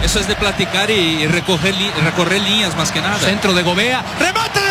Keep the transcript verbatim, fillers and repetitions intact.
eso es de platicar y recoger, recorrer líneas más que nada. Centro de Gobea. ¡Remate!